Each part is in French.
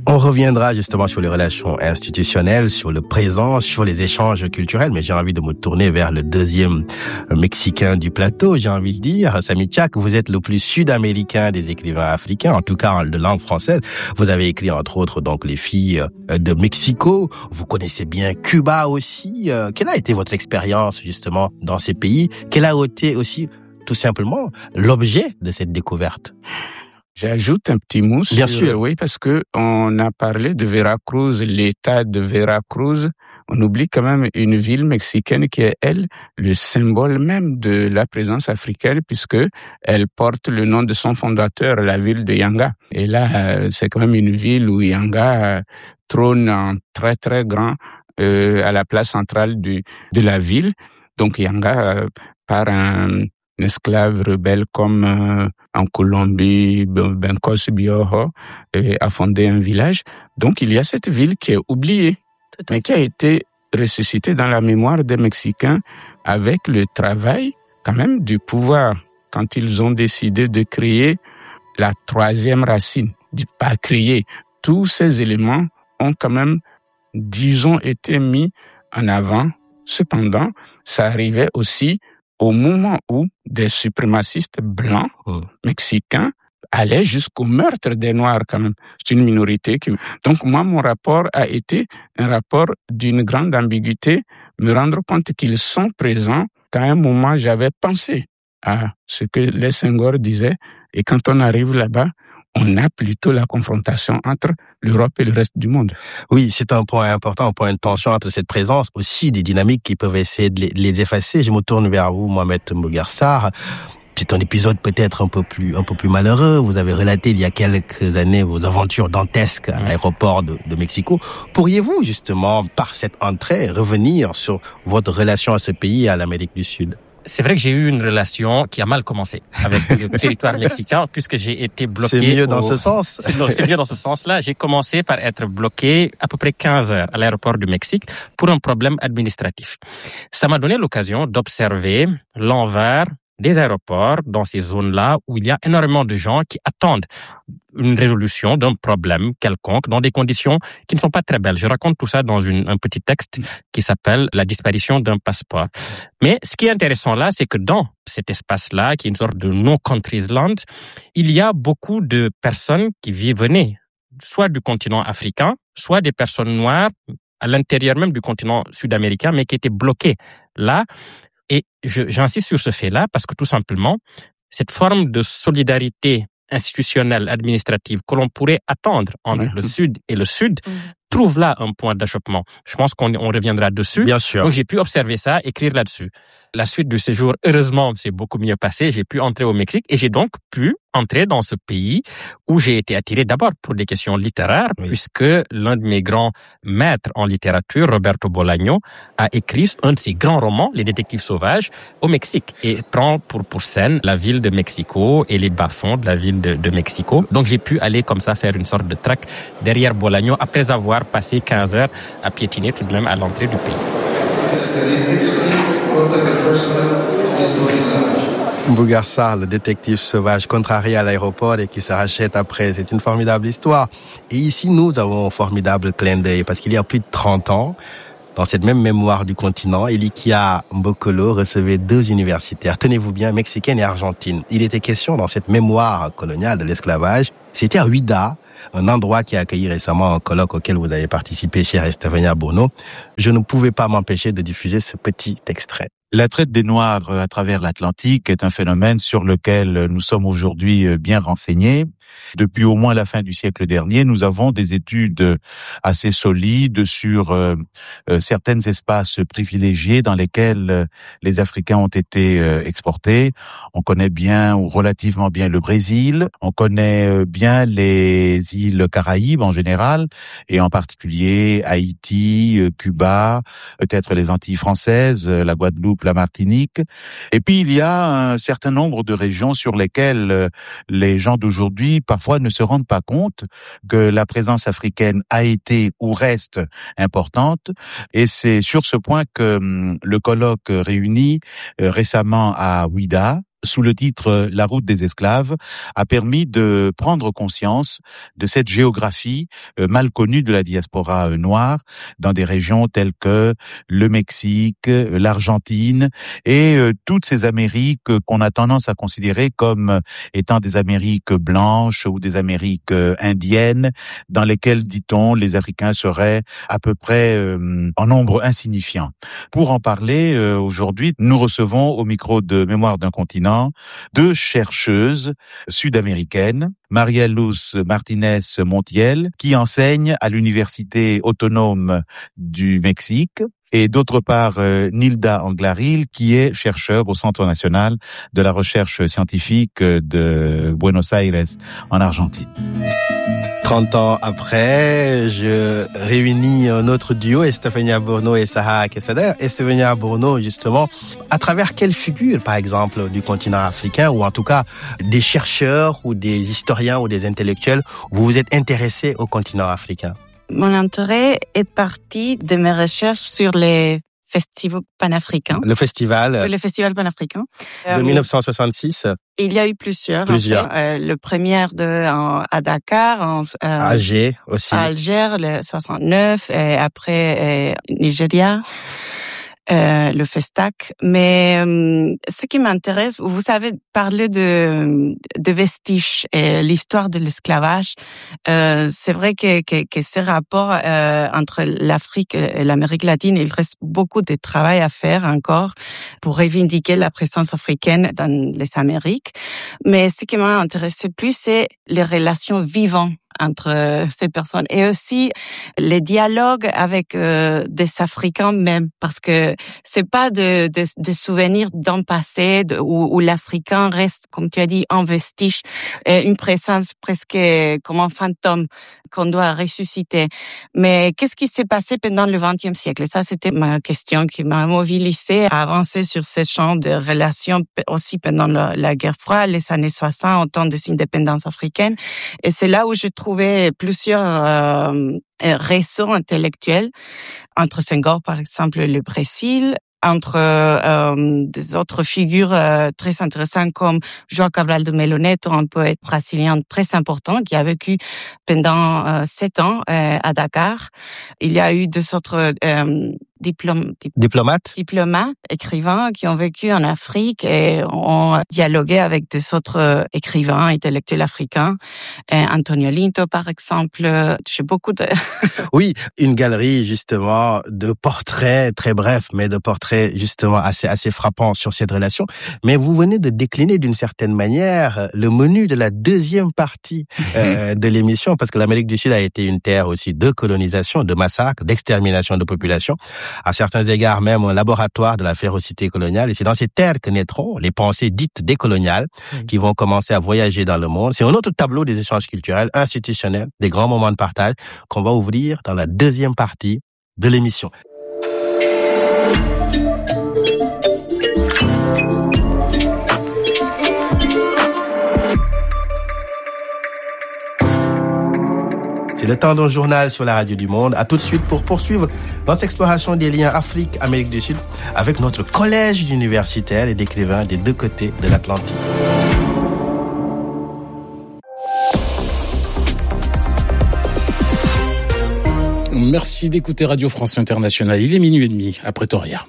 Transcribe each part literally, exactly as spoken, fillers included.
On reviendra justement sur les relations institutionnelles, sur le présent, sur les échanges culturels, mais j'ai envie de me tourner vers le deuxième Mexicain du plateau. J'ai envie de dire, Samy Tchak, vous êtes le plus sud-américain des écrivains africains, en tout cas de langue française. Vous avez écrit entre autres donc Les filles de Mexico. Vous connaissez bien Cuba aussi. Quelle a été votre expérience justement dans ces pays? Quel a été aussi tout simplement l'objet de cette découverte? J'ajoute un petit mot sur, Bien sûr. Oui, parce que on a parlé de Veracruz, l'état de Veracruz. On oublie quand même une ville mexicaine qui est, elle, le symbole même de la présence africaine, puisque elle porte le nom de son fondateur, la ville de Yanga. Et là, c'est quand même une ville où Yanga trône en très très grand euh, à la place centrale du, de la ville. Donc Yanga, euh, par un un esclave rebelle comme euh, en Colombie, Bencos Bioho, et a fondé un village. Donc il y a cette ville qui est oubliée, mais qui a été ressuscitée dans la mémoire des Mexicains avec le travail quand même du pouvoir. Quand ils ont décidé de créer la troisième racine, pas créer, tous ces éléments ont quand même, disons, été mis en avant. Cependant, ça arrivait aussi au moment où des suprémacistes blancs, oh. mexicains, allaient jusqu'au meurtre des Noirs quand même. C'est une minorité qui... Donc moi, mon rapport a été un rapport d'une grande ambiguïté, me rendre compte qu'ils sont présents qu'à un moment, j'avais pensé à ce que les Senghor disaient. Et quand on arrive là-bas, on a plutôt la confrontation entre l'Europe et le reste du monde. Oui, c'est un point important, un point de tension entre cette présence, aussi des dynamiques qui peuvent essayer de les, de les effacer. Je me tourne vers vous, Mohamed Mbougar Sarr. C'est un épisode peut-être un peu plus un peu plus malheureux. Vous avez relaté il y a quelques années vos aventures dantesques à l'aéroport de, de Mexico. Pourriez-vous justement, par cette entrée, revenir sur votre relation à ce pays, à l'Amérique du Sud? C'est vrai que j'ai eu une relation qui a mal commencé avec le territoire mexicain, puisque j'ai été bloqué. C'est mieux au... dans ce sens. C'est, non, c'est mieux dans ce sens-là. J'ai commencé par être bloqué à peu près quinze heures à l'aéroport du Mexique pour un problème administratif. Ça m'a donné l'occasion d'observer l'envers des aéroports dans ces zones-là où il y a énormément de gens qui attendent une résolution d'un problème quelconque dans des conditions qui ne sont pas très belles. Je raconte tout ça dans une, un petit texte qui s'appelle « La disparition d'un passeport ». Mais ce qui est intéressant là, c'est que dans cet espace-là, qui est une sorte de no-countries land, il y a beaucoup de personnes qui venaient soit du continent africain, soit des personnes noires à l'intérieur même du continent sud-américain, mais qui étaient bloquées là. Et je, j'insiste sur ce fait-là parce que tout simplement, cette forme de solidarité institutionnelle, administrative que l'on pourrait attendre entre ouais. le Sud et le Sud, mmh. trouve là un point d'achoppement. Je pense qu'on on reviendra dessus. Bien sûr. Donc j'ai pu observer ça, écrire là-dessus. La suite du séjour, heureusement, c'est beaucoup mieux passé. J'ai pu entrer au Mexique et j'ai donc pu entrer dans ce pays où j'ai été attiré d'abord pour des questions littéraires, oui. puisque l'un de mes grands maîtres en littérature, Roberto Bolaño, a écrit un de ses grands romans, Les Détectives Sauvages, au Mexique et prend pour, pour scène la ville de Mexico et les bas-fonds de la ville de, de Mexico. Donc j'ai pu aller comme ça faire une sorte de traque derrière Bolaño après avoir passé quinze heures à piétiner tout de même à l'entrée du pays. Mbougar Sarr, le détective sauvage contrarié à l'aéroport et qui se rachète après. C'est une formidable histoire. Et ici, nous avons un formidable clin d'œil parce qu'il y a plus de trente ans, dans cette même mémoire du continent, Elikia Mbokolo recevait deux universitaires, tenez-vous bien, mexicaine et argentine. Il était question dans cette mémoire coloniale de l'esclavage. C'était à Ouida, un endroit qui a accueilli récemment un colloque auquel vous avez participé, cher Estefania Bono. Je ne pouvais pas m'empêcher de diffuser ce petit extrait. La traite des Noirs à travers l'Atlantique est un phénomène sur lequel nous sommes aujourd'hui bien renseignés. Depuis au moins la fin du siècle dernier, nous avons des études assez solides sur euh, euh, certains espaces privilégiés dans lesquels euh, les Africains ont été euh, exportés. On connaît bien ou relativement bien le Brésil, on connaît euh, bien les îles Caraïbes en général, et en particulier Haïti, euh, Cuba, peut-être les Antilles françaises, euh, la Guadeloupe, la Martinique. Et puis il y a un certain nombre de régions sur lesquelles euh, les gens d'aujourd'hui parfois ne se rendent pas compte que la présence africaine a été ou reste importante. Et c'est sur ce point que hum, le colloque réuni euh, récemment à Ouida sous le titre « La route des esclaves », a permis de prendre conscience de cette géographie mal connue de la diaspora noire dans des régions telles que le Mexique, l'Argentine et toutes ces Amériques qu'on a tendance à considérer comme étant des Amériques blanches ou des Amériques indiennes, dans lesquelles, dit-on, les Africains seraient à peu près euh, en nombre insignifiant. Pour en parler, euh, aujourd'hui, nous recevons au micro de Mémoire d'un continent deux chercheuses sud-américaines, María Luz Martínez Montiel, qui enseigne à l'Université autonome du Mexique, et d'autre part euh, Nilda Anglaril, qui est chercheur au Centre national de la recherche scientifique de Buenos Aires, en Argentine. trente ans après, je réunis un autre duo, Estefania Bourneau et Sahara Quesada. Estefania Bourneau, justement, à travers quelle figure, par exemple, du continent africain, ou en tout cas des chercheurs ou des historiens ou des intellectuels, vous vous êtes intéressés au continent africain? Mon intérêt est parti de mes recherches sur les festivals panafricains. Le festival. Le festival panafricain. De euh, dix-neuf cent soixante-six. Il y a eu plusieurs. Plusieurs. Euh, le premier de en, à Dakar, en, euh, Alger aussi. À Alger, le soixante-neuf, et après euh, Nigeria. Euh, le Festac. Mais euh, ce qui m'intéresse, vous savez, parler de, de vestiges et l'histoire de l'esclavage, euh, c'est vrai que, que, que ces rapports euh, entre l'Afrique et l'Amérique latine, il reste beaucoup de travail à faire encore pour revendiquer la présence africaine dans les Amériques. Mais ce qui m'a intéressé plus, c'est les relations vivantes entre ces personnes et aussi les dialogues avec euh, des Africains même, parce que c'est pas de, de, de souvenirs d'un passé de, où, où l'Africain reste, comme tu as dit, en vestige, une présence presque comme un fantôme qu'on doit ressusciter. Mais qu'est-ce qui s'est passé pendant le vingtième siècle? Ça, c'était ma question qui m'a mobilisée à avancer sur ces champs de relations aussi pendant la, la guerre froide, les années soixante, au temps des indépendances africaines. Et c'est là où je trouvais plusieurs euh, réseaux intellectuels, entre Senghor, par exemple, le Brésil, entre euh, des autres figures euh, très intéressantes comme João Cabral de Meloneto, un poète brésilien très important qui a vécu pendant euh, sept ans euh, à Dakar. Il y a eu deux autres euh, diplôme, dip, diplomates, diplomates, écrivains qui ont vécu en Afrique et ont dialogué avec des autres écrivains, intellectuels africains. Et Antonio Linto, par exemple. J'ai beaucoup de... Oui, une galerie, justement, de portraits, très brefs, mais de portraits, justement, assez, assez frappants sur cette relation. Mais vous venez de décliner d'une certaine manière le menu de la deuxième partie euh, de l'émission, parce que l'Amérique du Sud a été une terre aussi de colonisation, de massacre, d'extermination de populations. À certains égards même un laboratoire de la férocité coloniale. Et c'est dans ces terres que naîtront les pensées dites décoloniales mmh. qui vont commencer à voyager dans le monde. C'est un autre tableau des échanges culturels, institutionnels, des grands moments de partage qu'on va ouvrir dans la deuxième partie de l'émission. C'est le temps d'un journal sur la radio du monde. À tout de suite pour poursuivre notre exploration des liens Afrique-Amérique du Sud avec notre collège d'universitaires et d'écrivains des deux côtés de l'Atlantique. Merci d'écouter Radio France Internationale. Il est minuit et demi à Pretoria.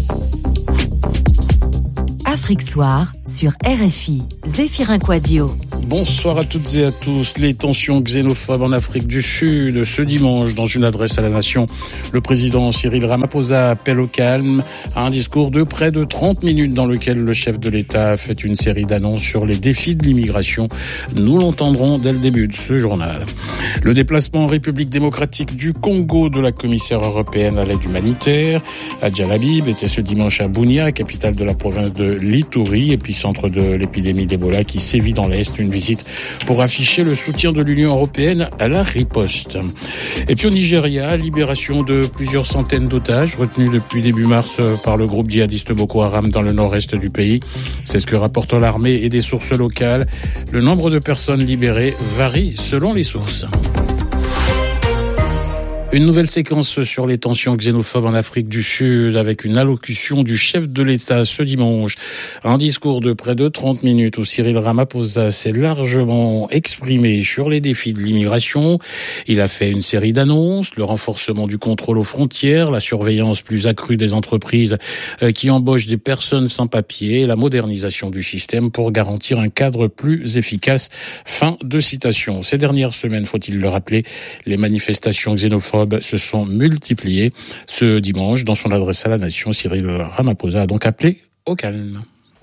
Afrique Soir sur R F I. Zéphirin Quadio. Bonsoir à toutes et à tous. Les tensions xénophobes en Afrique du Sud. Ce dimanche, dans une adresse à la nation, le président Cyril Ramaphosa appelle au calme à un discours de près de trente minutes dans lequel le chef de l'État a fait une série d'annonces sur les défis de l'immigration. Nous l'entendrons dès le début de ce journal. Le déplacement en République démocratique du Congo de la commissaire européenne à l'aide humanitaire, Adja Labib, était ce dimanche à Bunia, capitale de la province de l'Ituri, épicentre de l'épidémie d'Ebola qui sévit dans l'Est. Une visite pour afficher le soutien de l'Union européenne à la riposte. Et puis au Nigeria, libération de plusieurs centaines d'otages retenus depuis début mars par le groupe djihadiste Boko Haram dans le nord-est du pays. C'est ce que rapportent l'armée et des sources locales. Le nombre de personnes libérées varie selon les sources. Une nouvelle séquence sur les tensions xénophobes en Afrique du Sud avec une allocution du chef de l'État ce dimanche. Un discours de près de trente minutes où Cyril Ramaphosa s'est largement exprimé sur les défis de l'immigration. Il a fait une série d'annonces, le renforcement du contrôle aux frontières, la surveillance plus accrue des entreprises qui embauchent des personnes sans papier et la modernisation du système pour garantir un cadre plus efficace. Fin de citation. Ces dernières semaines, faut-il le rappeler, les manifestations xénophobes se sont multipliés. Ce dimanche, dans son adresse à la nation, Cyril Ramaphosa a donc appelé au calme.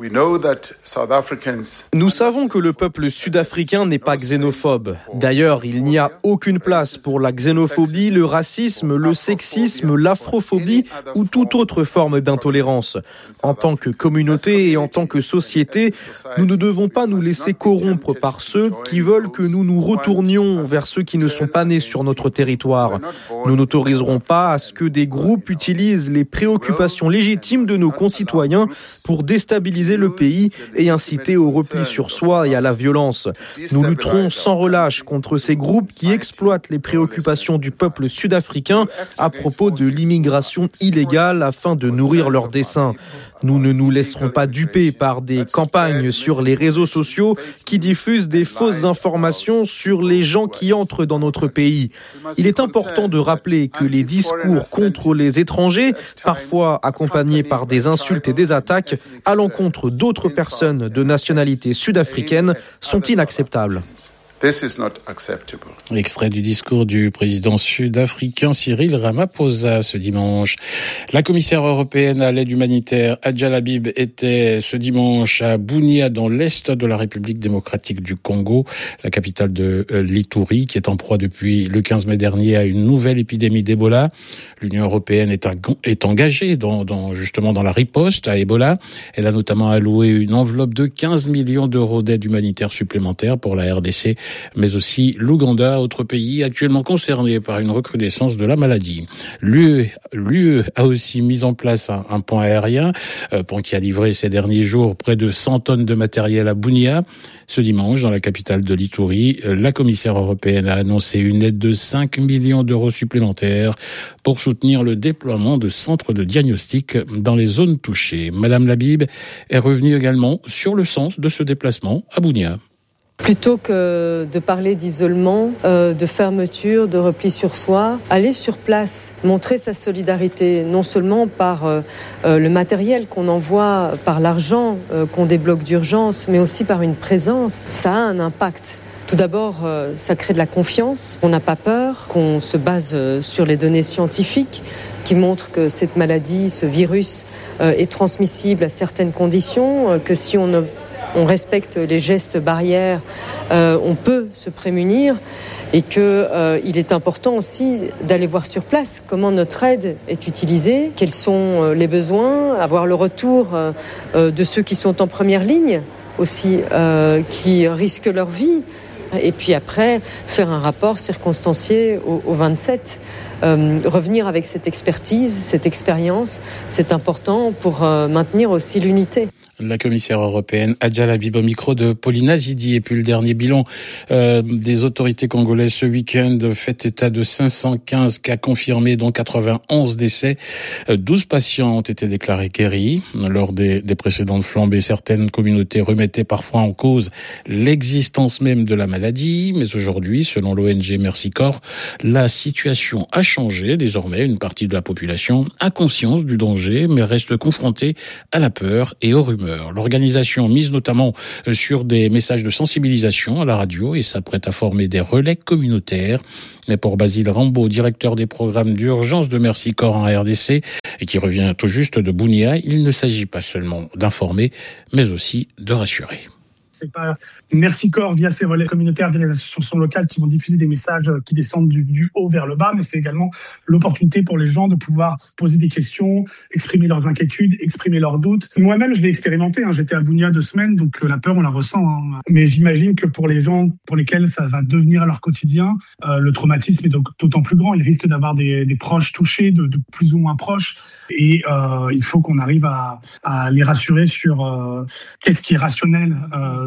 Nous savons que le peuple sud-africain n'est pas xénophobe. D'ailleurs, il n'y a aucune place pour la xénophobie, le racisme, le sexisme, l'afrophobie ou toute autre forme d'intolérance. En tant que communauté et en tant que société, nous ne devons pas nous laisser corrompre par ceux qui veulent que nous nous retournions vers ceux qui ne sont pas nés sur notre territoire. Nous n'autoriserons pas à ce que des groupes utilisent les préoccupations légitimes de nos concitoyens pour déstabiliser le pays et inciter au repli sur soi et à la violence. Nous lutterons sans relâche contre ces groupes qui exploitent les préoccupations du peuple sud-africain à propos de l'immigration illégale afin de nourrir leurs desseins. Nous ne nous laisserons pas duper par des campagnes sur les réseaux sociaux qui diffusent des fausses informations sur les gens qui entrent dans notre pays. Il est important de rappeler que les discours contre les étrangers, parfois accompagnés par des insultes et des attaques à l'encontre d'autres personnes de nationalité sud-africaine, sont inacceptables. This is not acceptable. Extrait du discours du président sud-africain Cyril Ramaphosa ce dimanche. La commissaire européenne à l'aide humanitaire Adja Habib était ce dimanche à Bunia dans l'est de la République démocratique du Congo, la capitale de l'Ituri, qui est en proie depuis le quinze mai dernier à une nouvelle épidémie d'Ebola. L'Union européenne est, à, est engagée dans, dans, justement dans la riposte à Ebola. Elle a notamment alloué une enveloppe de quinze millions d'euros d'aide humanitaire supplémentaire pour la R D C, mais aussi l'Ouganda, autre pays actuellement concerné par une recrudescence de la maladie. L'U E a aussi mis en place un, un pont aérien, euh, pont qui a livré ces derniers jours près de cent tonnes de matériel à Bunia. Ce dimanche, dans la capitale de l'Ituri, la commissaire européenne a annoncé une aide de cinq millions d'euros supplémentaires pour soutenir le déploiement de centres de diagnostic dans les zones touchées. Madame Habib est revenue également sur le sens de ce déplacement à Bunia. Plutôt que de parler d'isolement, euh, de fermeture, de repli sur soi, aller sur place, montrer sa solidarité, non seulement par euh, euh, le matériel qu'on envoie, par l'argent euh, qu'on débloque d'urgence, mais aussi par une présence, ça a un impact. Tout d'abord, euh, ça crée de la confiance, on n'a pas peur, qu'on se base sur les données scientifiques qui montrent que cette maladie, ce virus, euh, est transmissible à certaines conditions, euh, que si on ne on respecte les gestes barrières, euh, on peut se prémunir et qu'il euh, est important aussi d'aller voir sur place comment notre aide est utilisée, quels sont les besoins, avoir le retour euh, de ceux qui sont en première ligne aussi, euh, qui risquent leur vie. Et puis après, faire un rapport circonstancié au, au vingt-sept. Euh, revenir avec cette expertise, cette expérience, c'est important pour euh, maintenir aussi l'unité. La commissaire européenne Adja Habib au micro de Pauline Azidi. Et puis le dernier bilan euh, des autorités congolaises ce week-end fait état de cinq cent quinze cas confirmés, dont quatre-vingt-onze décès. douze patients ont été déclarés guéris. Lors des, des précédentes flambées, certaines communautés remettaient parfois en cause l'existence même de la maladie. Mais aujourd'hui, selon l'O N G Mercy Corps, la situation a changé. Désormais, une partie de la population a conscience du danger, mais reste confrontée à la peur et aux rumeurs. L'organisation mise notamment sur des messages de sensibilisation à la radio et s'apprête à former des relais communautaires. Mais pour Basile Rambaud, directeur des programmes d'urgence de Mercy Corps en R D C et qui revient tout juste de Bunia, il ne s'agit pas seulement d'informer, mais aussi de rassurer. C'est pas Mercy Corps via ses relais communautaires, via les associations locales qui vont diffuser des messages qui descendent du, du haut vers le bas, mais c'est également l'opportunité pour les gens de pouvoir poser des questions, exprimer leurs inquiétudes, exprimer leurs doutes. Moi-même, je l'ai expérimenté, hein, j'étais à Bunia deux semaines, donc la peur, on la ressent. Hein. Mais j'imagine que pour les gens pour lesquels ça va devenir leur quotidien, euh, le traumatisme est donc d'autant plus grand. Ils risquent d'avoir des, des proches touchés, de, de plus ou moins proches, et euh, il faut qu'on arrive à, à les rassurer sur euh, qu'est-ce qui est rationnel euh,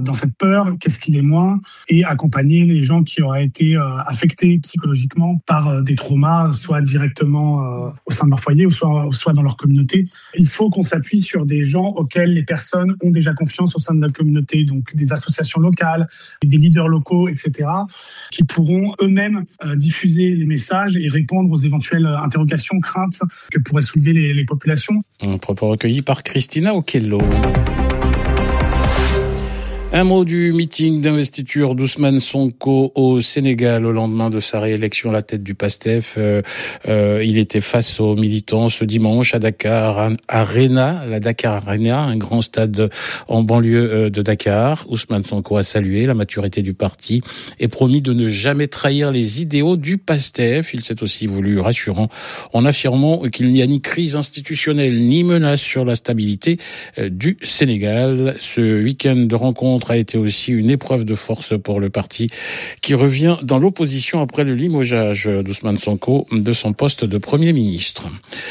dans cette peur, qu'est-ce qui l'est moins, et accompagner les gens qui auraient été euh, affectés psychologiquement par euh, des traumas, soit directement euh, au sein de leur foyer, ou soit, soit dans leur communauté. Il faut qu'on s'appuie sur des gens auxquels les personnes ont déjà confiance au sein de la communauté, donc des associations locales, des leaders locaux, et cetera, qui pourront eux-mêmes euh, diffuser les messages et répondre aux éventuelles interrogations, craintes que pourraient soulever les, les populations. Un propos recueilli par Christina Okello. Un mot du meeting d'investiture d'Ousmane Sonko au Sénégal au lendemain de sa réélection à la tête du PASTEF. Euh, euh, il était face aux militants ce dimanche à Dakar Arena, la Dakar Arena, un grand stade en banlieue de Dakar. Ousmane Sonko a salué la maturité du parti et promis de ne jamais trahir les idéaux du PASTEF. Il s'est aussi voulu rassurant en affirmant qu'il n'y a ni crise institutionnelle ni menace sur la stabilité du Sénégal. Ce week-end de rencontre a été aussi une épreuve de force pour le parti qui revient dans l'opposition après le limogeage d'Ousmane Sonko de son poste de Premier ministre.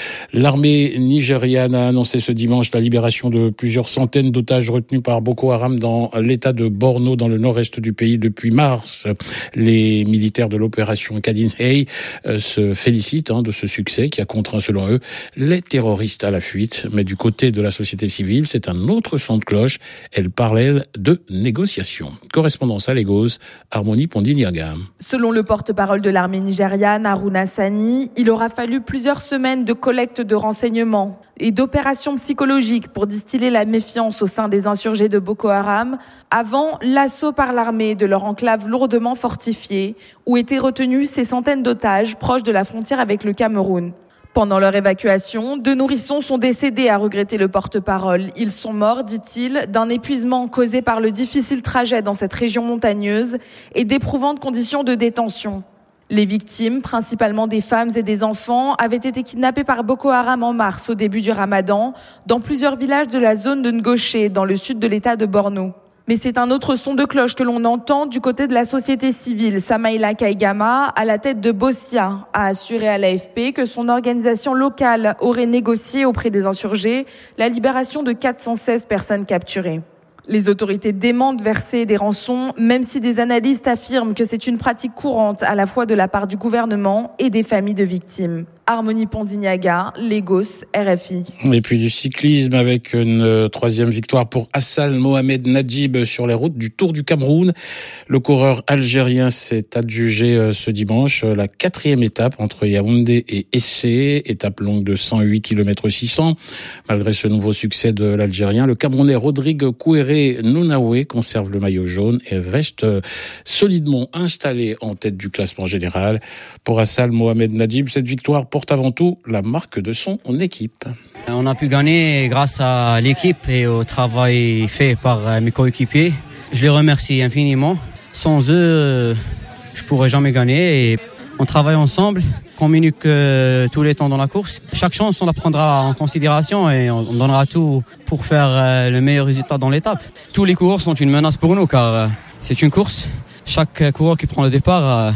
L'armée nigériane a annoncé ce dimanche la libération de plusieurs centaines d'otages retenus par Boko Haram dans l'état de Borno, dans le nord-est du pays depuis mars. Les militaires de l'opération Kadin Hey se félicitent hein, de ce succès qui a contraint, selon eux, les terroristes à la fuite. Mais du côté de la société civile, c'est un autre son de cloche. Elle parle, elle, de négociations. Correspondance à Lagos, Harmonie Pondiniaga. Selon le porte-parole de l'armée nigériane, Haruna Sani, il aura fallu plusieurs semaines de collecte de renseignements et d'opérations psychologiques pour distiller la méfiance au sein des insurgés de Boko Haram avant l'assaut par l'armée de leur enclave lourdement fortifiée où étaient retenus ces centaines d'otages proches de la frontière avec le Cameroun. Pendant leur évacuation, deux nourrissons sont décédés, a regretté le porte-parole. Ils sont morts, dit-il, d'un épuisement causé par le difficile trajet dans cette région montagneuse et d'éprouvantes conditions de détention. Les victimes, principalement des femmes et des enfants, avaient été kidnappées par Boko Haram en mars, au début du Ramadan, dans plusieurs villages de la zone de Ngoché, dans le sud de l'état de Borno. Mais c'est un autre son de cloche que l'on entend du côté de la société civile. Samaïla Kaigama, à la tête de Bossia, a assuré à l'A F P que son organisation locale aurait négocié auprès des insurgés la libération de quatre cent seize personnes capturées. Les autorités démentent verser des rançons, même si des analystes affirment que c'est une pratique courante à la fois de la part du gouvernement et des familles de victimes. Harmonie Pondiniaga, Lagos, R F I. Et puis du cyclisme avec une troisième victoire pour Assal Mohamed Nadjib sur les routes du Tour du Cameroun. Le coureur algérien s'est adjugé ce dimanche la quatrième étape entre Yaoundé et Essé, étape longue de cent huit kilomètres six cents. Malgré ce nouveau succès de l'Algérien, le Camerounais Rodrigue Kouéré Nounaoué conserve le maillot jaune et reste solidement installé en tête du classement général. Pour Assal Mohamed Nadjib, cette victoire porte avant tout la marque de son équipe. On a pu gagner grâce à l'équipe et au travail fait par mes coéquipiers. Je les remercie infiniment. Sans eux, je pourrais jamais gagner. Et on travaille ensemble, communique tous les temps dans la course. Chaque chance, on la prendra en considération et on donnera tout pour faire le meilleur résultat dans l'étape. Tous les coureurs sont une menace pour nous car c'est une course. Chaque coureur qui prend le départ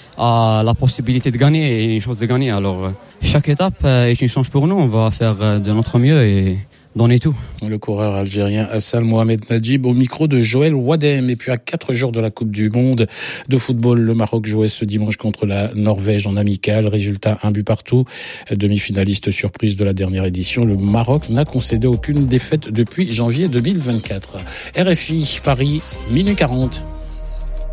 a la possibilité de gagner et une chance de gagner. Alors, chaque étape est une chance pour nous. On va faire de notre mieux et donner tout. Le coureur algérien Assal Mohamed Nadjib au micro de Joël Wadem. Et puis à quatre jours de la Coupe du Monde de football, le Maroc jouait ce dimanche contre la Norvège en amical. Résultat, un but partout. Demi-finaliste surprise de la dernière édition. Le Maroc n'a concédé aucune défaite depuis janvier deux mille vingt-quatre. R F I, Paris, minuit quarante.